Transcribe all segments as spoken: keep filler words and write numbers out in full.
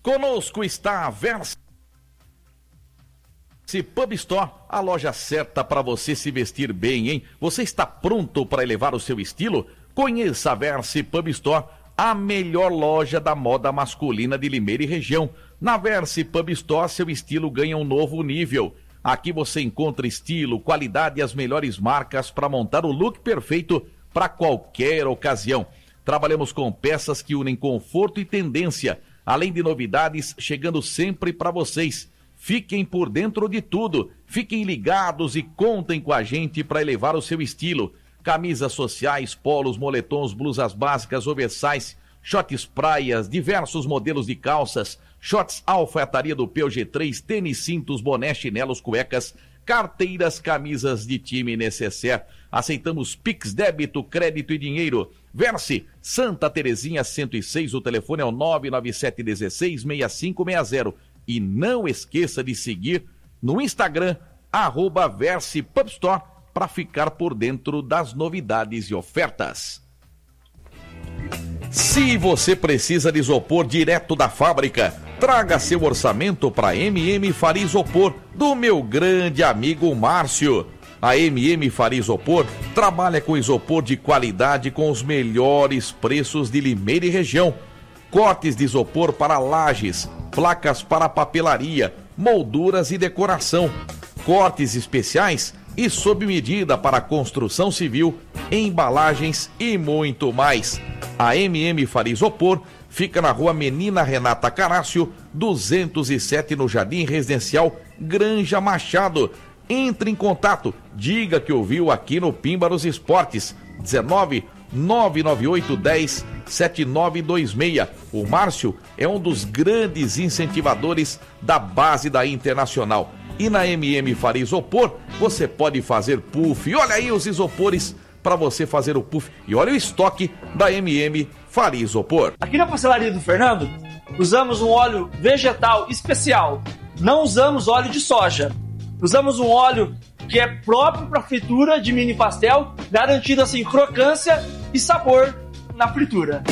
Conosco está a Versi Pub Store, a loja certa para você se vestir bem, hein? Você está pronto para elevar o seu estilo? Conheça a Versi Pub Store, a melhor loja da moda masculina de Limeira e região. Na Versi Pub Store, seu estilo ganha um novo nível. Aqui você encontra estilo, qualidade e as melhores marcas para montar o look perfeito para qualquer ocasião. Trabalhamos com peças que unem conforto e tendência, além de novidades chegando sempre para vocês. Fiquem por dentro de tudo, fiquem ligados e contem com a gente para elevar o seu estilo. Camisas sociais, polos, moletons, blusas básicas, oversize, shorts praias, diversos modelos de calças, shorts alfaiataria do P G três, tênis, cintos, boné, chinelos, cuecas, carteiras, camisas de time e necessaire. Aceitamos Pix, débito, crédito e dinheiro. Versi, Santa Terezinha cento e seis, o telefone é o nove nove sete um seis, seis cinco seis zero. E não esqueça de seguir no Instagram, arroba Versi Pub Store, para ficar por dentro das novidades e ofertas. Se você precisa de isopor direto da fábrica, traga seu orçamento para M M Faria Isopor, do meu grande amigo Márcio. A M M Faria Isopor trabalha com isopor de qualidade com os melhores preços de Limeira e região. Cortes de isopor para lajes, placas para papelaria, molduras e decoração, cortes especiais e sob medida para construção civil, embalagens e muito mais. A M M Faria Isopor fica na rua Menina Renata Carácio, duzentos e sete, no Jardim Residencial Granja Machado. Entre em contato, diga que ouviu aqui no Pimba nos Esportes. dezenove, nove nove oito, dez, sete nove dois seis. O Márcio é um dos grandes incentivadores da base da Internacional. E na M M Faria Isopor, você pode fazer puff. E olha aí os isopores para você fazer o puff. E olha o estoque da M M Faria Isopor. Aqui na pastelaria do Fernando, usamos um óleo vegetal especial. Não usamos óleo de soja. Usamos um óleo que é próprio para fritura de mini pastel, garantindo assim crocância e sabor na fritura.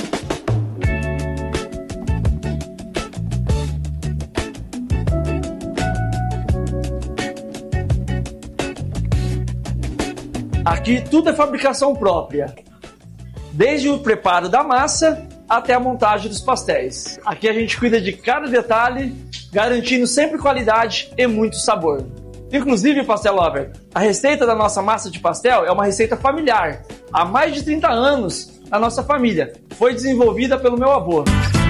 Aqui tudo é fabricação própria, desde o preparo da massa até a montagem dos pastéis. Aqui a gente cuida de cada detalhe, garantindo sempre qualidade e muito sabor. Inclusive, Pastel Lover, a receita da nossa massa de pastel é uma receita familiar. Há mais de trinta anos, na nossa família. Foi desenvolvida pelo meu avô.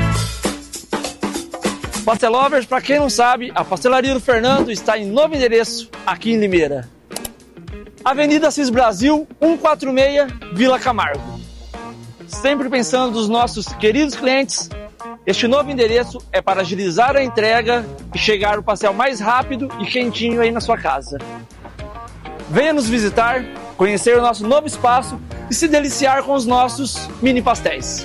Pastel Lovers, para quem não sabe, a Pastelaria do Fernando está em novo endereço, aqui em Limeira. Avenida Assis Brasil, cento e quarenta e seis, Vila Camargo. Sempre pensando nos nossos queridos clientes, este novo endereço é para agilizar a entrega e chegar o pastel mais rápido e quentinho aí na sua casa. Venha nos visitar, conhecer o nosso novo espaço e se deliciar com os nossos mini pastéis.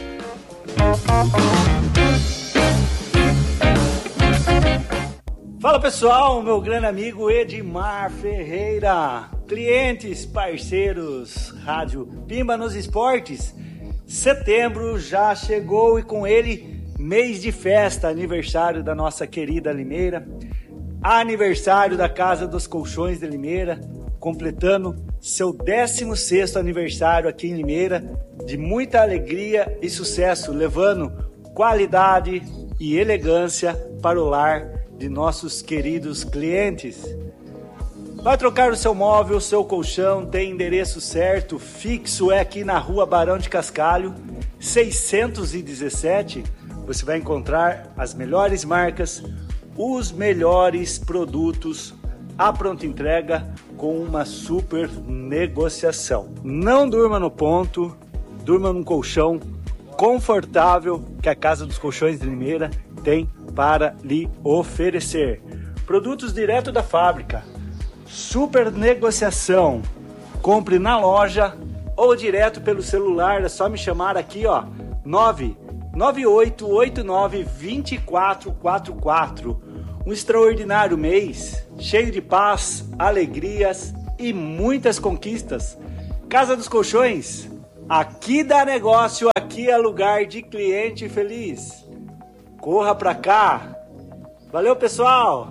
Fala pessoal, meu grande amigo Edmar Ferreira, clientes, parceiros, Rádio Pimba nos Esportes. Setembro já chegou e com ele mês de festa, aniversário da nossa querida Limeira, aniversário da Casa dos Colchões de Limeira, completando seu décimo sexto aniversário aqui em Limeira, de muita alegria e sucesso, levando qualidade e elegância para o lar de nossos queridos clientes. Vai trocar o seu móvel, o seu colchão, tem endereço certo, fixo, é aqui na rua Barão de Cascalho, seiscentos e dezessete. Você vai encontrar as melhores marcas, os melhores produtos, a pronta entrega com uma super negociação. Não durma no ponto, durma num colchão confortável que a Casa dos Colchões de Limeira tem para lhe oferecer. Produtos direto da fábrica, super negociação. Compre na loja ou direto pelo celular, é só me chamar aqui, ó, nove nove oito oito nove dois quatro quatro quatro. Um extraordinário mês, cheio de paz, alegrias e muitas conquistas. Casa dos Colchões, aqui dá negócio, aqui é lugar de cliente feliz. corra pra cá. Valeu, pessoal!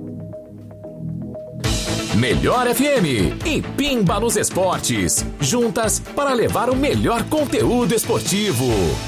Melhor F M e Pimba nos Esportes, juntas para levar o melhor conteúdo esportivo.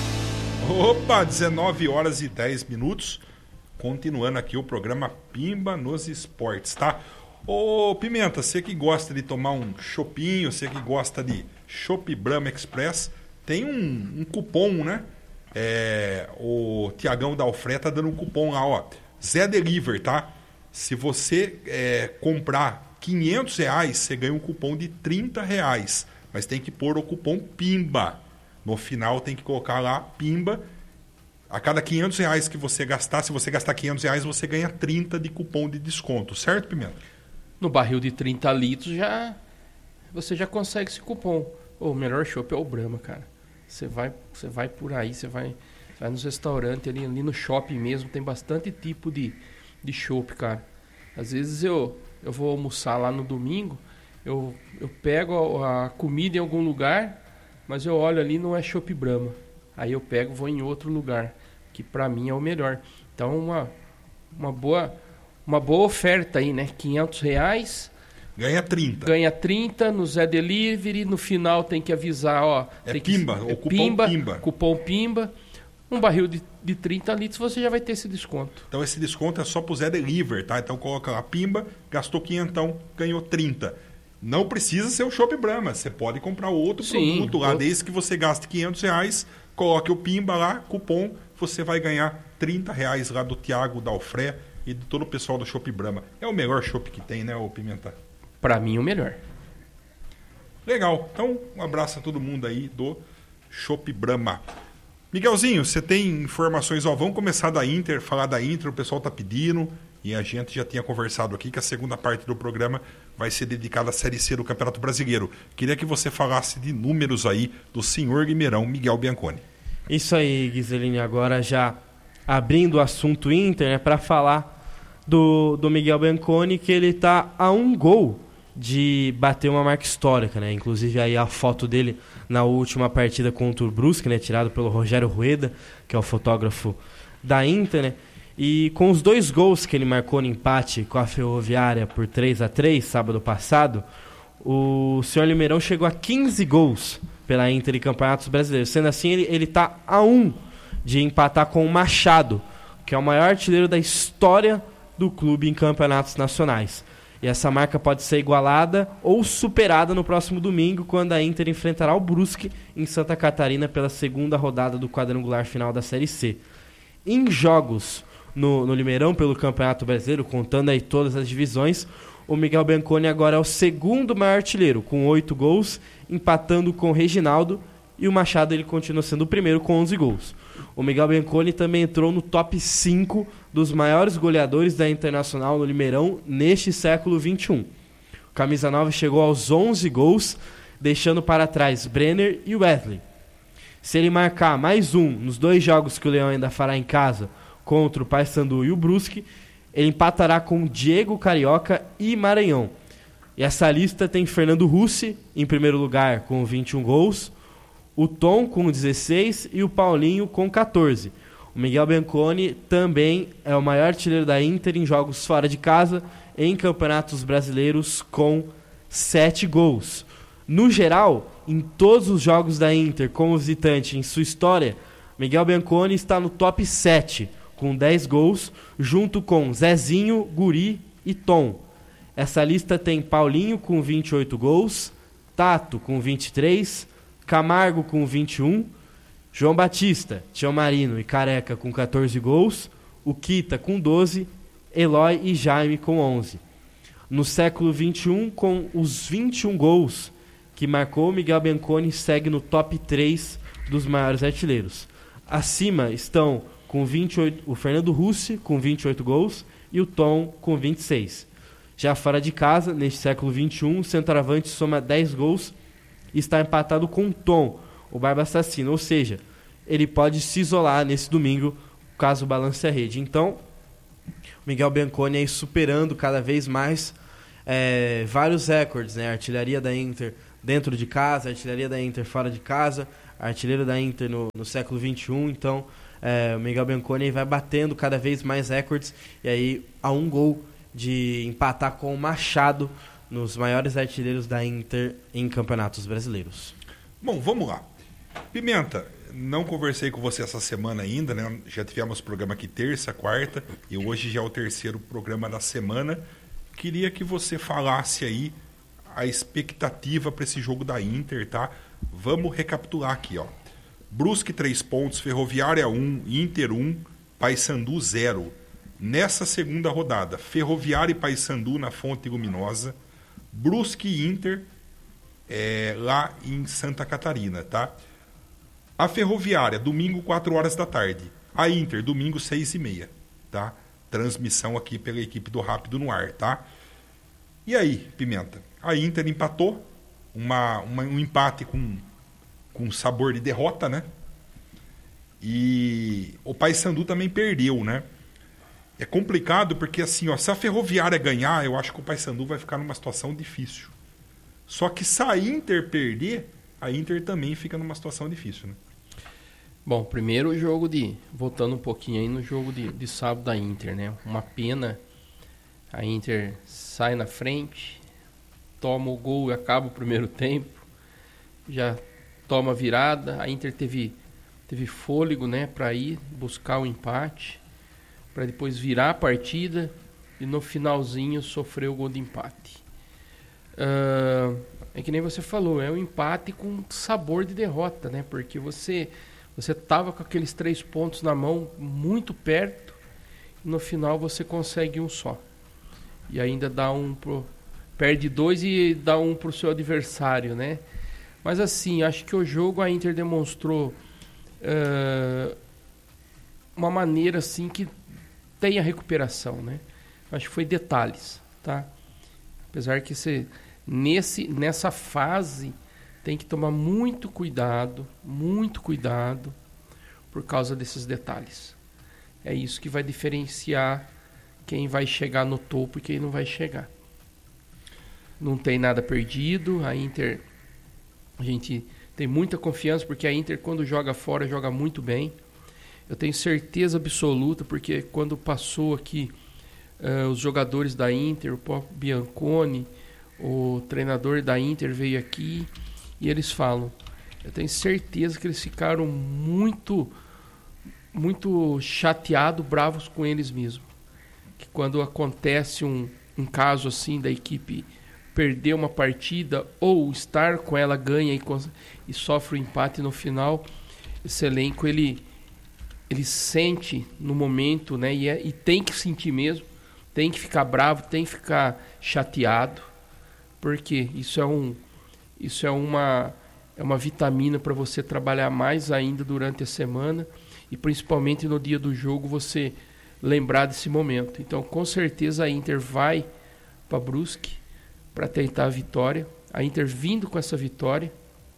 Opa, dezenove horas e dez minutos, continuando aqui o programa Pimba nos Esportes, tá? Ô Pimenta, você que gosta de tomar um chopinho, você que gosta de Chopp Brahma Express, tem um, um cupom, né? É, o Tiagão da Alfré tá dando um cupom lá, ó, Zé Deliver, tá? Se você é, comprar quinhentos reais, você ganha um cupom de trinta reais. Mas tem que pôr o cupom PIMBA. No final tem que colocar lá PIMBA. A cada quinhentos reais que você gastar, se você gastar quinhentos reais, você ganha trinta de cupom de desconto. Certo, Pimenta? No barril de trinta litros, já você já consegue esse cupom. O melhor chopp é o Brahma, cara. Você vai, você vai por aí, você vai, vai nos restaurantes, ali, ali no shopping mesmo, tem bastante tipo de, de chopp, cara. Às vezes eu... Eu vou almoçar lá no domingo, eu, eu pego a, a comida em algum lugar, mas eu olho ali, não é Chopp Brahma. Aí eu pego e vou em outro lugar, que pra mim é o melhor. Então uma, uma, boa, uma boa oferta aí, né? quinhentos reais. Ganha trinta. Ganha trinta no Zé Delivery, no final tem que avisar, ó. É tem Pimba, que, o é cupom Pimba, Pimba. Cupom Pimba. Um barril de, de trinta litros, você já vai ter esse desconto. Então esse desconto é só pro Zé Deliver, tá? Então coloca lá Pimba, gastou quinhentão, ganhou trinta. Não precisa ser o Chopp Brahma, você pode comprar outro Sim, produto lá, outro... desde que você gaste quinhentos reais, coloque o Pimba lá, cupom, você vai ganhar trinta reais lá do Thiago da Alfré e de todo o pessoal do Chopp Brahma. É o melhor chopp que tem, né, ô Pimenta? Pra mim, o melhor. Legal. Então, um abraço a todo mundo aí do Chopp Brahma. Miguelzinho, você tem informações? Ó, vamos começar da Inter, falar da Inter, o pessoal tá pedindo, e a gente já tinha conversado aqui que a segunda parte do programa vai ser dedicada à Série C do Campeonato Brasileiro. Queria que você falasse de números aí do senhor Guimerão, Miguel Bianconi. Isso aí, Guizelini, agora já abrindo o assunto Inter, né, para falar do, do Miguel Bianconi, que ele tá a um gol de bater uma marca histórica, né? Inclusive aí a foto dele na última partida contra o Brusque, né? Tirado pelo Rogério Rueda, que é o fotógrafo da Inter, né? E com os dois gols que ele marcou no empate com a Ferroviária por três a três, sábado passado, o senhor Limeirão chegou a quinze gols pela Inter em campeonatos brasileiros. Sendo assim, ele, ele tá a um de empatar com o Machado, que é o maior artilheiro da história do clube em campeonatos nacionais. E essa marca pode ser igualada ou superada no próximo domingo, quando a Inter enfrentará o Brusque em Santa Catarina pela segunda rodada do quadrangular final da Série C. Em jogos no, no Limeirão pelo Campeonato Brasileiro, contando aí todas as divisões, o Miguel Bianconi agora é o segundo maior artilheiro, com oito gols, empatando com o Reginaldo, e o Machado ele continua sendo o primeiro com onze gols. O Miguel Bianconi também entrou no top cinco dos maiores goleadores da Internacional no Limeirão neste século vinte e um. O camisa nove chegou aos onze gols, deixando para trás Brenner e Wesley. Se ele marcar mais um nos dois jogos que o Leão ainda fará em casa, contra o Paysandu e o Brusque, ele empatará com Diego Carioca e Maranhão. E essa lista tem Fernando Russi em primeiro lugar com vinte e um gols, o Tom com dezesseis e o Paulinho com catorze. O Miguel Bianconi também é o maior artilheiro da Inter em jogos fora de casa, em campeonatos brasileiros, com sete gols. No geral, em todos os jogos da Inter como visitante em sua história, Miguel Bianconi está no top sete, com dez gols, junto com Zezinho, Guri e Tom. Essa lista tem Paulinho com vinte e oito gols, Tato com vinte e três, Camargo com vinte e um, João Batista, Tião Marino e Careca com catorze gols, o Kita com doze, Eloy e Jaime com onze. No século vinte e um, com os vinte e um gols que marcou, Miguel Bianconi segue no top três dos maiores artilheiros. Acima estão com vinte e oito, o Fernando Russi com vinte e oito gols e o Tom com vinte e seis. Já fora de casa, neste século vinte e um, o centroavante soma dez gols e está empatado com o Tom, o Barba Assassino, ou seja, ele pode se isolar nesse domingo caso balance a rede. Então, Miguel Bianconi aí superando cada vez mais é, vários recordes, né? A artilharia da Inter dentro de casa, a artilharia da Inter fora de casa, a artilharia da Inter no, no século vinte e um. Então, É, o Miguel Bianconi vai batendo cada vez mais recordes, e aí há um gol de empatar com o Machado nos maiores artilheiros da Inter em campeonatos brasileiros. Bom, vamos lá. Pimenta, não conversei com você essa semana ainda, né? Já tivemos programa aqui terça, quarta, e hoje já é o terceiro programa da semana. Queria que você falasse aí a expectativa para esse jogo da Inter, tá? Vamos recapitular aqui, ó. Brusque três pontos, Ferroviária um, Inter um, Paysandu zero. Nessa segunda rodada, Ferroviária e Paysandu na Fonte Luminosa, Brusque e Inter é, lá em Santa Catarina, tá? A Ferroviária, domingo, quatro horas da tarde. A Inter, domingo, seis e meia, tá? Transmissão aqui pela equipe do Rápido no ar, tá? E aí, Pimenta? A Inter empatou, uma, uma, um empate com, com sabor de derrota, né? E o Paysandu também perdeu, né? É complicado porque, assim, ó, se a Ferroviária ganhar, eu acho que o Paysandu vai ficar numa situação difícil. Só que se a Inter perder, a Inter também fica numa situação difícil, né? Bom, primeiro o jogo de... Voltando um pouquinho aí no jogo de, de sábado da Inter, né? Uma pena. A Inter sai na frente, toma o gol e acaba o primeiro tempo. Já toma virada. A Inter teve, teve fôlego, né, para ir buscar o empate, para depois virar a partida e no finalzinho sofrer o gol de empate. Uh, é que nem você falou, é um empate com sabor de derrota, né? Porque você você estava com aqueles três pontos na mão muito perto e no final você consegue um só. E ainda dá um pro, perde dois e dá um para o seu adversário, né? Mas assim, acho que o jogo a Inter demonstrou uh, uma maneira assim que tem a recuperação, né? Acho que foi detalhes, tá? Apesar que você, nesse, nessa fase tem que tomar muito cuidado, muito cuidado por causa desses detalhes. É isso que vai diferenciar quem vai chegar no topo e quem não vai chegar. Não tem nada perdido, a Inter, a gente tem muita confiança porque a Inter quando joga fora joga muito bem. Eu tenho certeza absoluta porque quando passou aqui uh, os jogadores da Inter, o próprio Bianconi, o treinador da Inter veio aqui e eles falam, eu tenho certeza que eles ficaram muito, muito chateados, bravos com eles mesmos. Que quando acontece um, um caso assim da equipe perder uma partida ou estar com ela ganha e, e sofre o empate no final, esse elenco ele, ele sente no momento, né? E, é, e tem que sentir mesmo, tem que ficar bravo, tem que ficar chateado, porque isso é um isso é uma é uma vitamina para você trabalhar mais ainda durante a semana e principalmente no dia do jogo você lembrar desse momento. Então, com certeza a Inter vai para Brusque para tentar a vitória. A Inter vindo com essa vitória,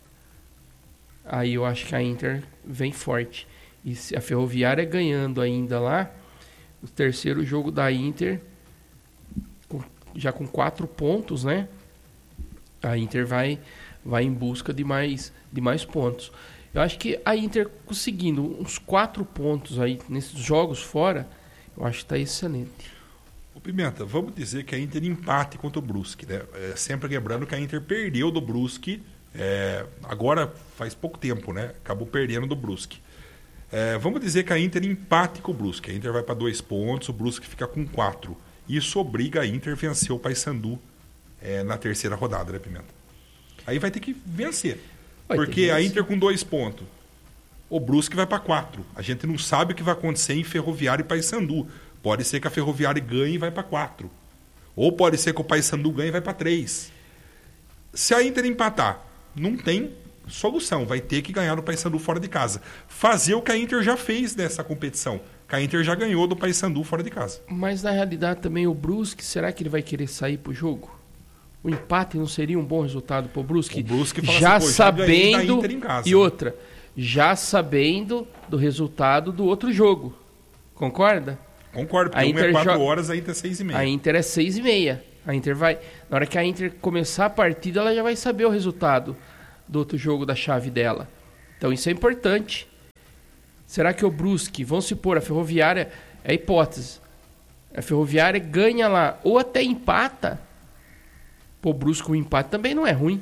aí eu acho que a Inter vem forte. E se a Ferroviária ganhando ainda lá, o terceiro jogo da Inter, com, já com quatro pontos, né? A Inter vai, vai em busca de mais, de mais pontos. Eu acho que a Inter conseguindo uns quatro pontos aí nesses jogos fora, eu acho que está excelente. Ô Pimenta, vamos dizer que a Inter empate contra o Brusque, né? É, sempre lembrando que a Inter perdeu do Brusque, é, agora faz pouco tempo, né? Acabou perdendo do Brusque. É, vamos dizer que a Inter empate com o Brusque. A Inter vai para dois pontos, o Brusque fica com quatro. Isso obriga a Inter a vencer o Paysandu é, na terceira rodada, né, Pimenta? Aí vai ter que vencer. Vai porque a Inter com dois pontos, o Brusque vai para quatro. A gente não sabe o que vai acontecer em Ferroviária e Paysandu. Pode ser que a Ferroviária ganhe e vai para quatro. Ou pode ser que o Paysandu ganhe e vai para três. Se a Inter empatar, não tem solução. Vai ter que ganhar do Paysandu fora de casa. Fazer o que a Inter já fez nessa competição. Que a Inter já ganhou do Paysandu fora de casa. Mas na realidade também o Brusque, será que ele vai querer sair pro jogo? O empate não seria um bom resultado pro Brusque? O Brusque fala já assim, pô, sabendo já Inter em casa, e né? outra, já sabendo do resultado do outro jogo. Concorda? Concordo, porque a Inter um é quatro jo... horas, a Inter é seis e meia. A Inter é seis e meia. A Inter vai... Na hora que a Inter começar a partida, ela já vai saber o resultado do outro jogo da chave dela. Então isso é importante. Será que o Brusque, vamos supor, a Ferroviária, é a hipótese, a Ferroviária ganha lá, ou até empata, pô, o Brusque com empate também não é ruim.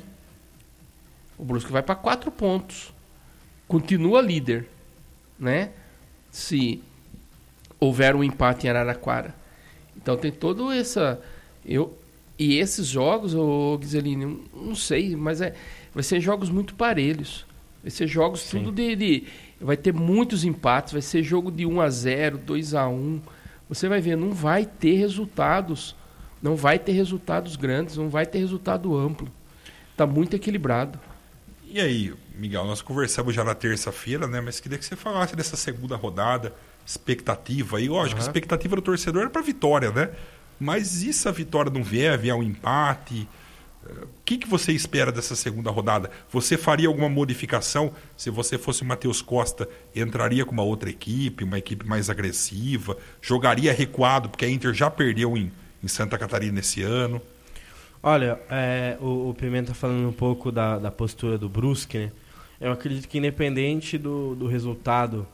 O Brusque vai para quatro pontos. Continua líder, né? Se houver um empate em Araraquara. Então tem todo essa... Eu, e esses jogos, ô Guizelini, não sei, mas é, vai ser jogos muito parelhos. Vai ser jogos Sim. tudo de, de... Vai ter muitos empates, vai ser jogo de um a zero, dois a um. Você vai ver, não vai ter resultados. Não vai ter resultados grandes, não vai ter resultado amplo. Está muito equilibrado. E aí, Miguel, nós conversamos já na terça-feira, né? Mas queria que você falasse dessa segunda rodada, expectativa aí. Lógico, uhum. a expectativa do torcedor era para vitória, né? Mas e se a vitória não vier, vier um empate? O que, que você espera dessa segunda rodada? Você faria alguma modificação? Se você fosse o Matheus Costa, entraria com uma outra equipe, uma equipe mais agressiva? Jogaria recuado, porque a Inter já perdeu em, em Santa Catarina esse ano? Olha, é, o, o Pimenta falando um pouco da, da postura do Brusque, né? Eu acredito que independente do, do resultado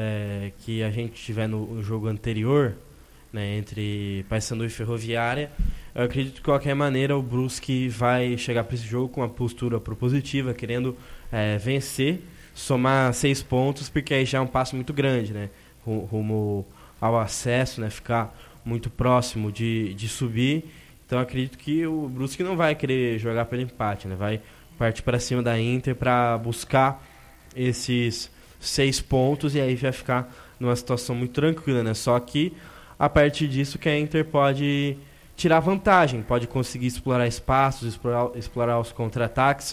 é, que a gente tiver no, no jogo anterior, né, entre Paysandu e Ferroviária, eu acredito que de qualquer maneira o Brusque vai chegar para esse jogo com uma postura propositiva, querendo é, vencer, somar seis pontos, porque aí já é um passo muito grande, né? Rumo ao acesso, né? Ficar muito próximo de, de subir. Então acredito que o Brusque não vai querer jogar pelo empate, né? Vai partir para cima da Inter para buscar esses seis pontos e aí vai ficar numa situação muito tranquila, né? Só que a partir disso que a Inter pode tirar vantagem, pode conseguir explorar espaços, explorar, explorar os contra-ataques.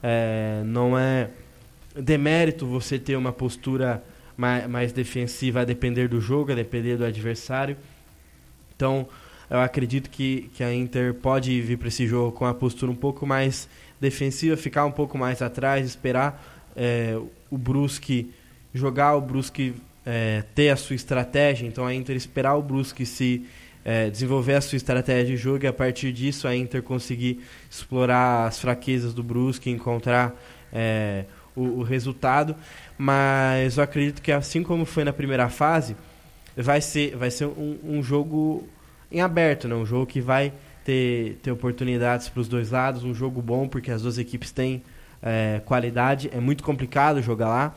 É, não é demérito você ter uma postura mais, mais defensiva a depender do jogo, a depender do adversário. Então eu acredito que, que a Inter pode vir para esse jogo com a postura um pouco mais defensiva, ficar um pouco mais atrás, esperar é, o Brusque jogar, o Brusque é, ter a sua estratégia. Então a Inter esperar o Brusque se é, desenvolver a sua estratégia de jogo e a partir disso a Inter conseguir explorar as fraquezas do Brusque, encontrar é, o, o resultado. Mas eu acredito que assim como foi na primeira fase, vai ser, vai ser um, um jogo em aberto, né? Um jogo que vai ter, ter oportunidades para os dois lados, um jogo bom porque as duas equipes têm é, qualidade. É muito complicado jogar lá,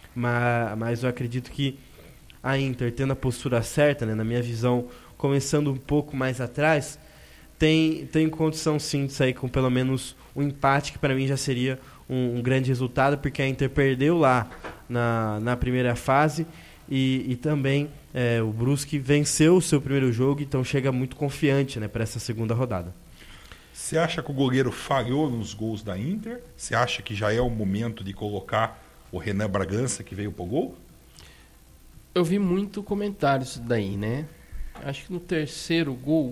mas, mas eu acredito que a Inter, tendo a postura certa, né? Na minha visão, começando um pouco mais atrás, tem, tem condição sim de sair com pelo menos um empate, que para mim já seria um, um grande resultado, porque a Inter perdeu lá na, na primeira fase e, e também É, o Brusque venceu o seu primeiro jogo, então chega muito confiante, né, para essa segunda rodada. Você acha que o goleiro falhou nos gols da Inter? Você acha que já é o momento de colocar o Renan Bragança, que veio pro gol? Eu vi muito comentário isso daí, né? Acho que no terceiro gol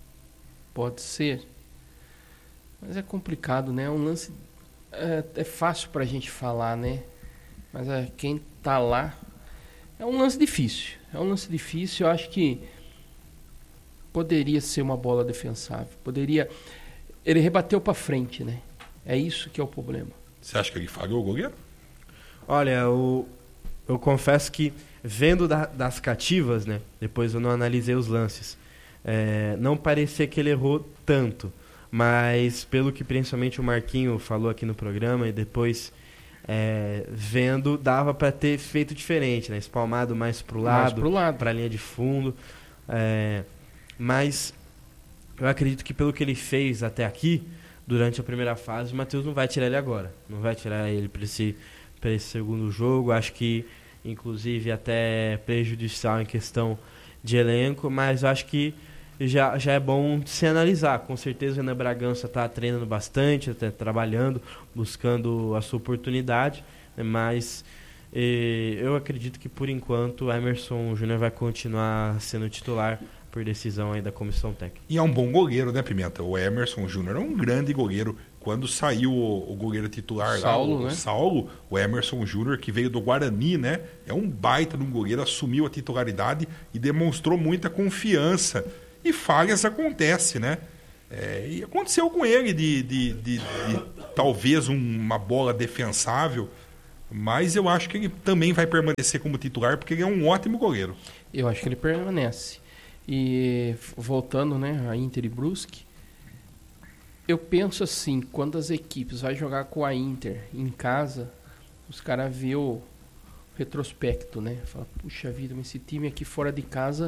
pode ser, mas é complicado, né? É um lance é, é fácil pra gente falar, né? Mas é, quem tá lá é um lance difícil. É um lance difícil, eu acho que poderia ser uma bola defensável. Poderia. Ele rebateu para frente, né? É isso que é o problema. Você acha que ele falhou o goleiro? Olha, eu, eu confesso que vendo da, das cativas, né? Depois eu não analisei os lances. É, não parecia que ele errou tanto. Mas pelo que principalmente o Marquinho falou aqui no programa e depois... É, vendo, dava para ter feito diferente, né? Espalmado mais para o lado, lado. para a linha de fundo. É, mas eu acredito que pelo que ele fez até aqui, durante a primeira fase, o Matheus não vai tirar ele agora. Não vai tirar ele para esse, para esse segundo jogo. Acho que, inclusive, até prejudicial em questão de elenco, mas acho que já, já é bom se analisar. Com certeza o Renan Bragança está treinando bastante, está trabalhando, buscando a sua oportunidade, né? Mas eh, eu acredito que por enquanto o Emerson Júnior vai continuar sendo titular por decisão aí da comissão técnica. E é um bom goleiro, né, Pimenta? O Emerson Júnior é um grande goleiro. Quando saiu o, o goleiro titular Saulo, lá, o, né? o Saulo, o Emerson Júnior, que veio do Guarani, né? É um baita de um goleiro, assumiu a titularidade e demonstrou muita confiança. E falhas acontecem, né? É, e aconteceu com ele de, de, de, de, de talvez um, uma bola defensável, Mas eu acho que ele também vai permanecer como titular, porque ele é um ótimo goleiro. Eu acho que ele permanece. E voltando, né, a Inter e Brusque, eu penso assim, quando as equipes vão jogar com a Inter em casa, os caras vê o retrospecto, né? Fala, puxa vida, mas esse time aqui fora de casa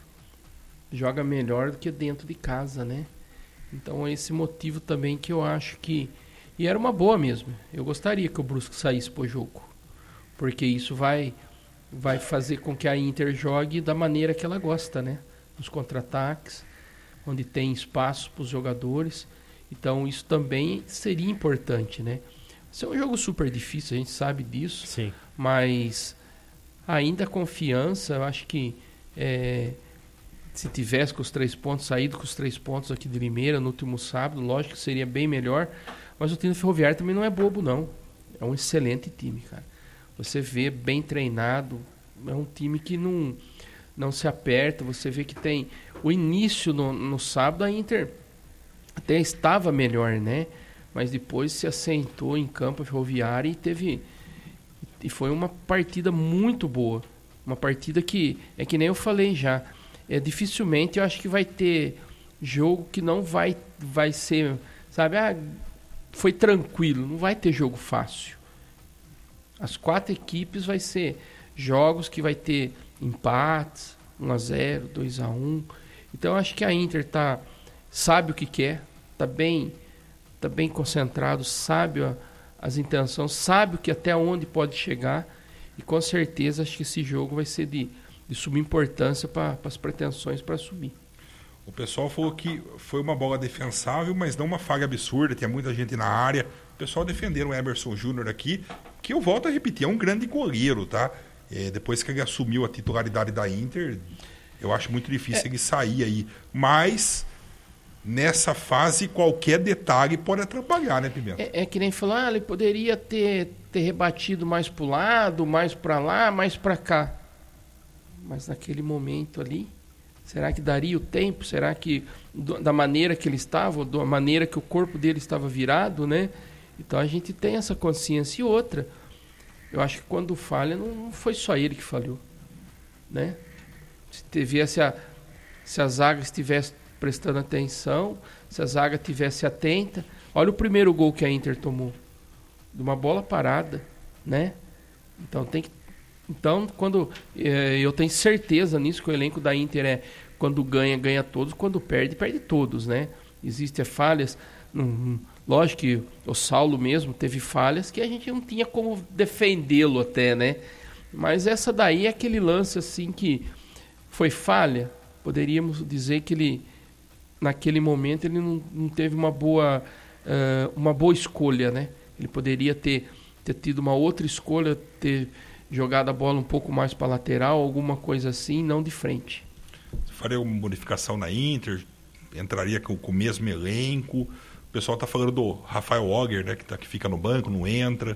joga melhor do que dentro de casa, né? Então é esse motivo também que eu acho que... E era uma boa mesmo. Eu gostaria que o Brusque saísse pro jogo. Porque isso vai, vai fazer com que a Inter jogue da maneira que ela gosta, né? Nos contra-ataques, onde tem espaço para os jogadores. Então isso também seria importante, né? Isso é um jogo super difícil, a gente sabe disso. Sim. Mas ainda a confiança, eu acho que é, se tivesse com os três pontos, saído com os três pontos aqui de Limeira no último sábado, lógico que seria bem melhor. Mas o time do Ferroviário também não é bobo, não. É um excelente time, cara. Você vê bem treinado, é um time que não, não se aperta. Você vê que tem o início no, no sábado, a Inter até estava melhor, né? Mas depois se assentou em campo a Ferroviária e teve... E foi uma partida muito boa. Uma partida que, é que nem eu falei já, é, dificilmente eu acho que vai ter jogo que não vai, vai ser, sabe, ah, foi tranquilo, não vai ter jogo fácil. As quatro equipes vai ser jogos que vai ter empates, um a zero, dois a um. Então eu acho que a Inter tá, sabe o que quer, tá bem, tá bem concentrado, sabe a, as intenções, sabe o que até onde pode chegar, e com certeza acho que esse jogo vai ser de, de suma importância para as pretensões para subir. O pessoal falou que foi uma bola defensável, mas não uma falha absurda, tinha muita gente na área. O pessoal defenderam o Emerson Júnior aqui, que eu volto a repetir, é um grande goleiro, tá? É, depois que ele assumiu a titularidade da Inter, eu acho muito difícil é. ele sair aí. Mas, nessa fase, qualquer detalhe pode atrapalhar, né, Pimenta? É, é que nem falar, ah, ele poderia ter, ter rebatido mais pro lado, mais para lá, mais para cá. Mas naquele momento ali... Será que daria o tempo? Será que da maneira que ele estava, da maneira que o corpo dele estava virado, né? Então a gente tem essa consciência. E outra, eu acho que quando falha, não foi só ele que falhou, né? Se tivesse a, se a zaga estivesse prestando atenção, se a zaga estivesse atenta. Olha o primeiro gol que a Inter tomou, de uma bola parada, né? Então tem que Então, quando é, eu tenho certeza nisso, que o elenco da Inter é, quando ganha, ganha todos, quando perde, perde todos, né? Existem falhas, hum, lógico que o Saulo mesmo teve falhas que a gente não tinha como defendê-lo até, né? Mas essa daí é aquele lance assim que foi falha, poderíamos dizer que ele, naquele momento, ele não, não teve uma boa, uh, uma boa escolha, né? Ele poderia ter, ter tido uma outra escolha, ter... jogado a bola um pouco mais para lateral, alguma coisa assim, não de frente. Você faria uma modificação na Inter? Entraria com, com o mesmo elenco? O pessoal está falando do Rafael Auger, né, que, tá, que fica no banco, não entra.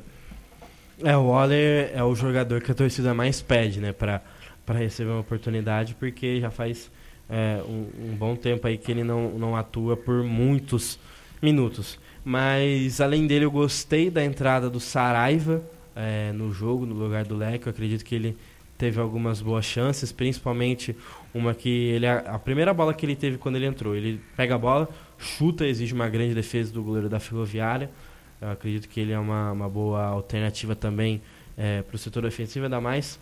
É, o Auger é o jogador que a torcida mais pede, né, para receber uma oportunidade, porque já faz é, um, um bom tempo aí que ele não, não atua por muitos minutos. Mas, além dele, eu gostei da entrada do Saraiva, É, no jogo, no lugar do Leque. Eu acredito que ele teve algumas boas chances, principalmente uma que ele, a primeira bola que ele teve quando ele entrou, ele pega a bola, chuta, exige uma grande defesa do goleiro da Ferroviária. Eu acredito que ele é uma, uma boa alternativa também é, para o setor ofensivo, ainda mais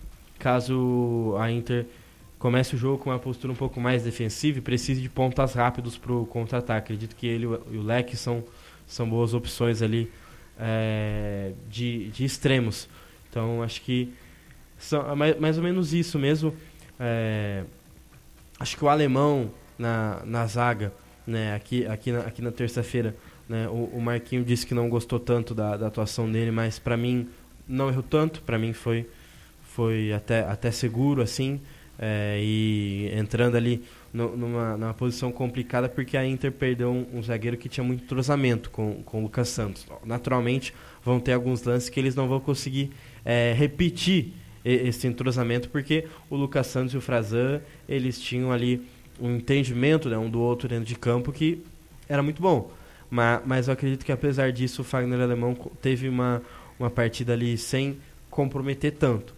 caso a Inter comece o jogo com uma postura um pouco mais defensiva e precise de pontas rápidos para o contra-ataque. Acredito que ele e o Leque são, são boas opções ali É, de, de extremos. Então acho que são mais, mais ou menos isso mesmo. É, acho que o alemão na, na zaga, né, aqui, aqui na, aqui na terça-feira, né, o, o Marquinho disse que não gostou tanto da, da atuação dele, mas para mim não errou tanto. Para mim foi, foi até, até seguro assim, é, e entrando ali no, numa, numa posição complicada, porque a Inter perdeu um, um zagueiro que tinha muito entrosamento com, com o Lucas Santos. Naturalmente vão ter alguns lances que eles não vão conseguir é, repetir esse entrosamento, porque o Lucas Santos e o Frazan, eles tinham ali um entendimento, né, um do outro dentro de campo que era muito bom. Mas, mas eu acredito que apesar disso o Fagner Alemão teve uma, uma partida ali sem comprometer tanto.